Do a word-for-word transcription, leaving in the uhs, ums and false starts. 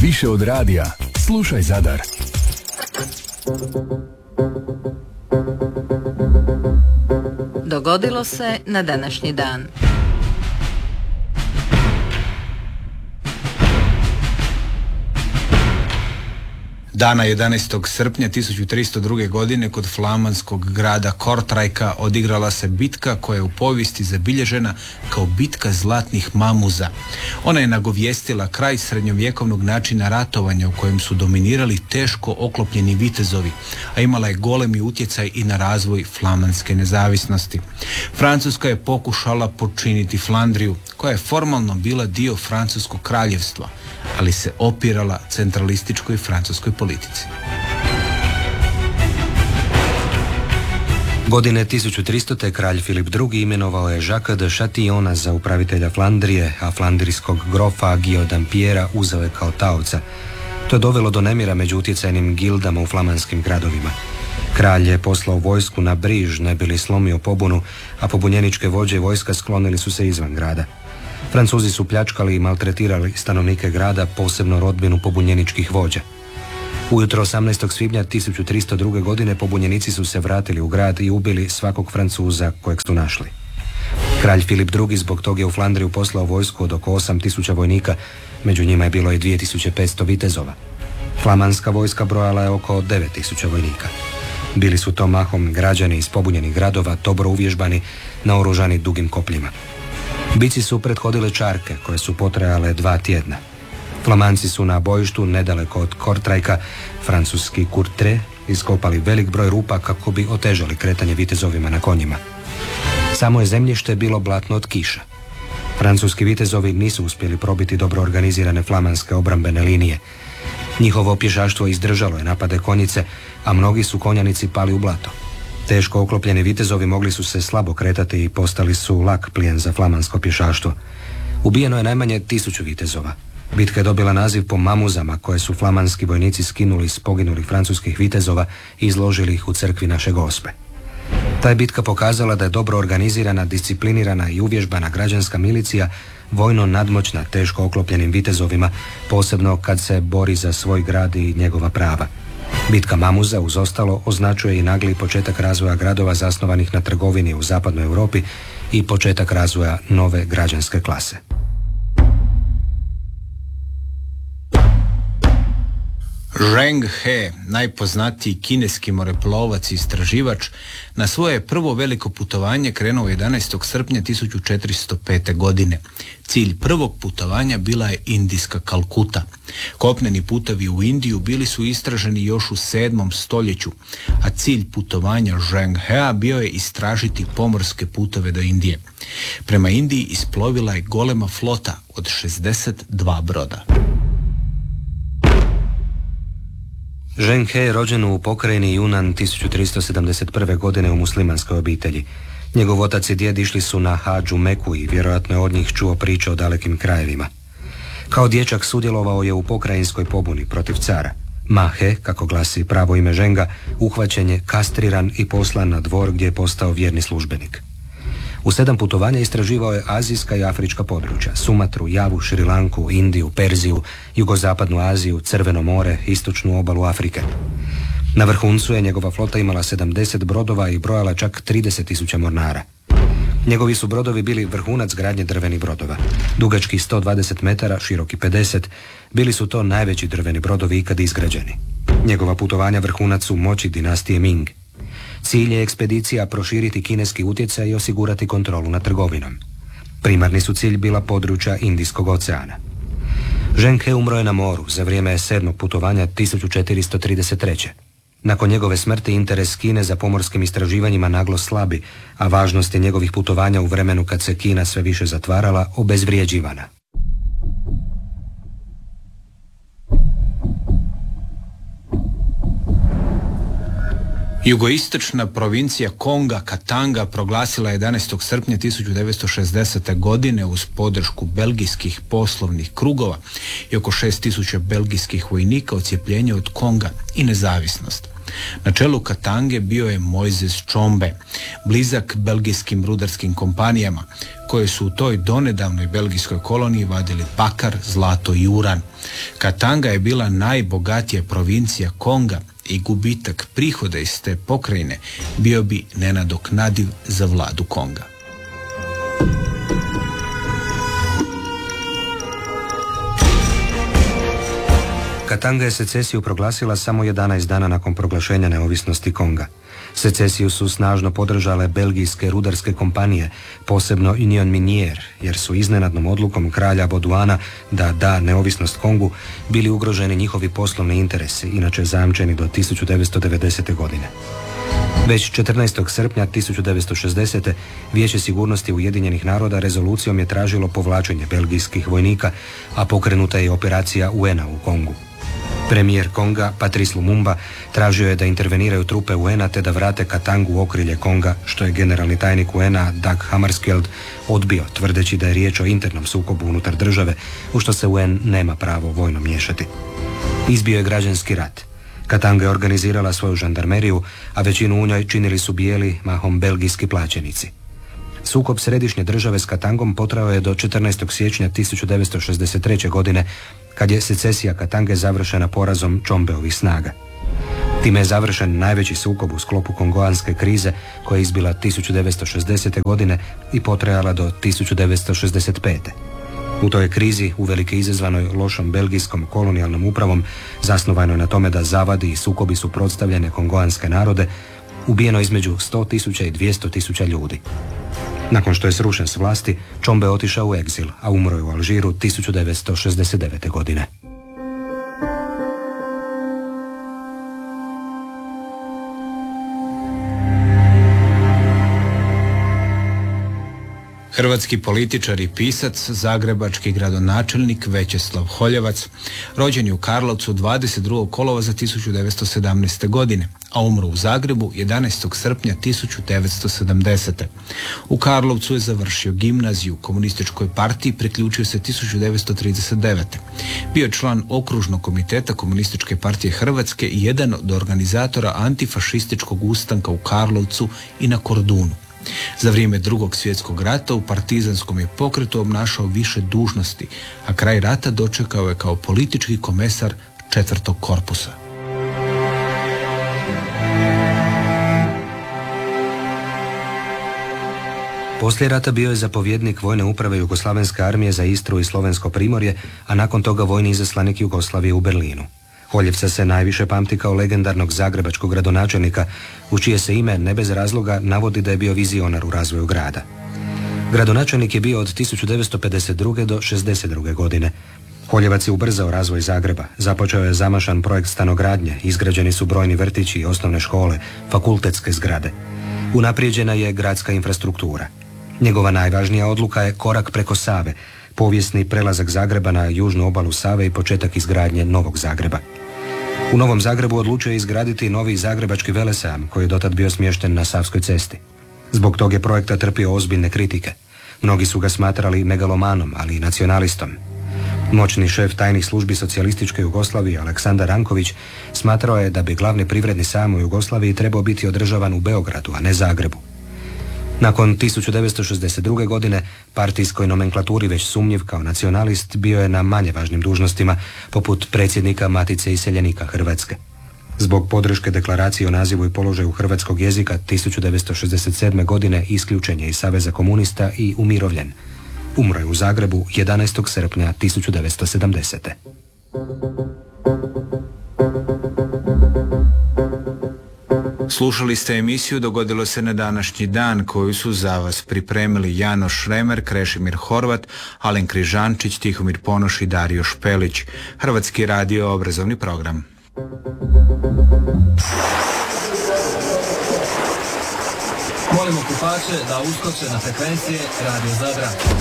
Više od radija. Slušaj Zadar. Dogodilo se na današnji dan. Dana jedanaestog srpnja tisuću tristo druge. godine kod flamanskog grada Kortrajka odigrala se bitka koja je u povijesti zabilježena kao bitka zlatnih mamuza. Ona je nagovijestila kraj srednjovjekovnog načina ratovanja u kojem su dominirali teško oklopljeni vitezovi, a imala je golemi utjecaj i na razvoj flamanske nezavisnosti. Francuska je pokušala počiniti Flandriju, koja je formalno bila dio francuskog kraljevstva, ali se opirala centralističkoj francuskoj politici. Godine tisuću tristote. kralj Filip drugi. imenovao je Jacques de Chatillona za upravitelja Flandrije, a flandrijskog grofa Guillaume Dampiera uzeo je kao taoca. To je dovelo do nemira među utjecajnim gildama u flamanskim gradovima. Kralj je poslao vojsku na Briž, ne bi li slomio pobunu, a pobunjeničke vođe i vojska sklonili su se izvan grada. Francuzi su pljačkali i maltretirali stanovnike grada, posebno rodbinu pobunjeničkih vođa. Ujutro osamnaestog svibnja tisuću tristo druge. godine pobunjenici su se vratili u grad i ubili svakog Francuza kojeg su našli. Kralj Filip drugi. zbog toga je u Flandriju poslao vojsku od oko osam tisuća vojnika, među njima je bilo i dvije tisuće petsto vitezova. Flamanska vojska brojala je oko devet tisuća vojnika. Bili su to mahom građani iz pobunjenih gradova, dobro uvježbani, naoružani dugim kopljima. Bici su prethodile čarke koje su potrajale dva tjedna. Flamanci su na bojištu nedaleko od Kortrajka, francuski Courtrai, iskopali velik broj rupa kako bi otežali kretanje vitezovima na konjima. Samo je zemljište bilo blatno od kiša. Francuski vitezovi nisu uspjeli probiti dobro organizirane flamanske obrambene linije. Njihovo pješaštvo izdržalo je napade konjice, a mnogi su konjanici pali u blato. Teško oklopljeni vitezovi mogli su se slabo kretati i postali su lak plijen za flamansko pješaštvo. Ubijeno je najmanje tisuću vitezova. Bitka je dobila naziv po mamuzama koje su flamanski vojnici skinuli s poginulih francuskih vitezova i izložili ih u crkvi naše Gospe. Ta je bitka pokazala da je dobro organizirana, disciplinirana i uvježbana građanska milicija vojno nadmoćna teško oklopljenim vitezovima, posebno kad se bori za svoj grad i njegova prava. Bitka mamuza, uz ostalo, označuje i nagli početak razvoja gradova zasnovanih na trgovini u zapadnoj Europi i početak razvoja nove građanske klase. Zheng He, najpoznatiji kineski moreplovac i istraživač, na svoje prvo veliko putovanje krenuo jedanaestog srpnja tisuću četiristo pete. godine. Cilj prvog putovanja bila je indijska Kalkuta. Kopneni putevi u Indiju bili su istraženi još u sedmom stoljeću, a cilj putovanja Zheng Hea bio je istražiti pomorske puteve do Indije. Prema Indiji isplovila je golema flota od šezdeset dva broda. Zheng He je rođen u pokrajini Yunnan tisuću tristo sedamdeset prve. godine u muslimanskoj obitelji. Njegov otac i djed išli su na hadž u Meku i vjerojatno je od njih čuo priče o dalekim krajevima. Kao dječak sudjelovao je u pokrajinskoj pobuni protiv cara. Ma He, kako glasi pravo ime Zhenga, uhvaćen je, kastriran i poslan na dvor gdje je postao vjerni službenik. U sedam putovanja istraživao je azijska i afrička područja, Sumatru, Javu, Šrilanku, Indiju, Perziju, jugozapadnu Aziju, Crveno more, istočnu obalu Afrike. Na vrhuncu je njegova flota imala sedamdeset brodova i brojala čak trideset tisuća mornara. Njegovi su brodovi bili vrhunac gradnje drvenih brodova. Dugački sto dvadeset metara, široki pedeset, bili su to najveći drveni brodovi ikad izgrađeni. Njegova putovanja vrhunac su moći dinastije Ming. Cilj je ekspedicija proširiti kineski utjecaj i osigurati kontrolu nad trgovinom. Primarni su cilj bila područja Indijskog oceana. Zheng He umro je na moru za vrijeme sedmog putovanja tisuću četiristo trideset treće. Nakon njegove smrti interes Kine za pomorskim istraživanjima naglo slabi, a važnost je njegovih putovanja u vremenu kad se Kina sve više zatvarala obezvrijeđivana. Jugoistočna provincija Konga Katanga proglasila jedanaestog srpnja tisuću devetsto šezdesete. godine uz podršku belgijskih poslovnih krugova i oko šest tisuća belgijskih vojnika odcjepljenje od Konga i nezavisnost. Na čelu Katange bio je Mojzes Čombe, blizak belgijskim rudarskim kompanijama, koje su u toj donedavnoj belgijskoj koloniji vadili bakar, zlato i uran. Katanga je bila najbogatija provincija Konga i gubitak prihoda iz te pokrajine bio bi nenadoknadiv za vladu Konga. Katanga je secesiju proglasila samo jedanaest dana nakon proglašenja neovisnosti Konga. Secesiju su snažno podržale belgijske rudarske kompanije, posebno Union Minier, jer su iznenadnom odlukom kralja Baudouina da da neovisnost Kongu bili ugroženi njihovi poslovni interesi, inače zajamčeni do tisuću devetsto devedesete. godine. Već četrnaestog srpnja tisuću devetsto šezdesete. Vijeće sigurnosti Ujedinjenih naroda rezolucijom je tražilo povlačenje belgijskih vojnika, a pokrenuta je operacija U N-a u Kongu. Premijer Konga, Patrice Lumumba, tražio je da interveniraju trupe U N-a te da vrate Katangu u okrilje Konga, što je generalni tajnik U N-a Dag Hammarskjöld odbio, tvrdeći da je riječ o internom sukobu unutar države, u što se U N nema pravo vojno miješati. Izbio je građanski rat. Katanga je organizirala svoju žandarmeriju, a većinu u njoj činili su bijeli, mahom belgijski plaćenici. Sukob središnje države s Katangom potrajao je do četrnaestog siječnja tisuću devetsto šezdeset treće. godine, kad je secesija Katange završena porazom Čombeovih snaga. Time je završen najveći sukob u sklopu kongoanske krize, koja je izbila tisuću devetsto šezdesete. godine i potrajala do tisuću devetsto šezdeset pete. U toj krizi, uvelike izazvanoj lošom belgijskom kolonijalnom upravom, zasnovanoj na tome da zavadi i sukobi suprotstavljene kongoanske narode, ubijeno između sto tisuća i dvjesto tisuća ljudi. Nakon što je srušen s vlasti, Čombe otišao u egzil, a umro je u Alžiru tisuću devetsto šezdeset devete. godine. Hrvatski političar i pisac, zagrebački gradonačelnik Većeslav Holjevac, rođen je u Karlovcu dvadeset drugog kolovoza tisuću devetsto sedamnaeste. godine, a umro u Zagrebu jedanaestog srpnja tisuću devetsto sedamdesete. U Karlovcu je završio gimnaziju, komunističkoj partiji priključio se tisuću devetsto trideset devete. Bio je član okružnog komiteta Komunističke partije Hrvatske i jedan od organizatora antifašističkog ustanka u Karlovcu i na Kordunu. Za vrijeme Drugog svjetskog rata u partizanskom je pokretu obnašao više dužnosti, a kraj rata dočekao je kao politički komesar četvrtog korpusa. Poslije rata bio je zapovjednik vojne uprave Jugoslavenske armije za Istru i Slovensko primorje, a nakon toga vojni izaslanik Jugoslavije u Berlinu. Holjevca se najviše pamti kao legendarnog zagrebačkog gradonačelnika, u čije se ime ne bez razloga navodi da je bio vizionar u razvoju grada. Gradonačelnik je bio od tisuću devetsto pedeset druge. do šezdeset druge. godine. Holjevac je ubrzao razvoj Zagreba, započeo je zamašan projekt stanogradnje, izgrađeni su brojni vrtići i osnovne škole, fakultetske zgrade. Unaprijeđena je gradska infrastruktura. Njegova najvažnija odluka je korak preko Save, povijesni prelazak Zagreba na južnu obalu Save i početak izgradnje Novog Zagreba. U Novom Zagrebu odlučio je izgraditi novi zagrebački velesajam, koji je dotad bio smješten na Savskoj cesti. Zbog tog je projekta trpio ozbiljne kritike. Mnogi su ga smatrali megalomanom, ali i nacionalistom. Moćni šef tajnih službi socijalističke Jugoslavije Aleksandar Ranković smatrao je da bi glavni privredni sajam u Jugoslaviji trebao biti održavan u Beogradu, a ne Zagrebu. Nakon tisuću devetsto šezdeset druge. godine partijskoj nomenklaturi već sumnjiv kao nacionalist bio je na manje važnim dužnostima, poput predsjednika Matice iseljenika Hrvatske. Zbog podrške deklaracije o nazivu i položaju hrvatskog jezika tisuću devetsto šezdeset sedme. godine isključen je iz Saveza komunista i umirovljen. Umro je u Zagrebu jedanaestog srpnja tisuću devetsto sedamdesete. Slušali ste emisiju Dogodilo se na današnji dan, koju su za vas pripremili Jano Šremer, Krešimir Horvat, Alen Križančić, Tihomir Ponoš i Dario Špelić. Hrvatski radio obrazovni program. Molimo kupače da uskoče na frekvencije Radio Zadra.